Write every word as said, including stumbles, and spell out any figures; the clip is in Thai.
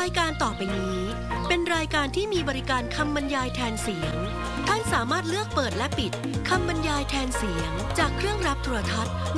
ายการต่อไปนี้เป็นรายการที่มีบริการคำบรรยายแทนเสียงท่านสามารถเลือกเปิดและปิดคำบรรยายแทนเสียงจากเครื่องรับโทรทัศน์